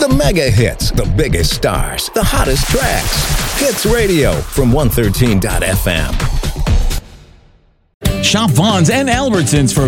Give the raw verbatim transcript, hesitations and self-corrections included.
The mega hits, the biggest stars, the hottest tracks. Hits Radio from one thirteen dot f m. Shop Vaughn's and Albertsons for